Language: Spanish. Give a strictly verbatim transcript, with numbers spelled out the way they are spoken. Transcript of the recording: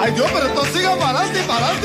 Ay Dios, pero esto sigue para adelante y para adelante.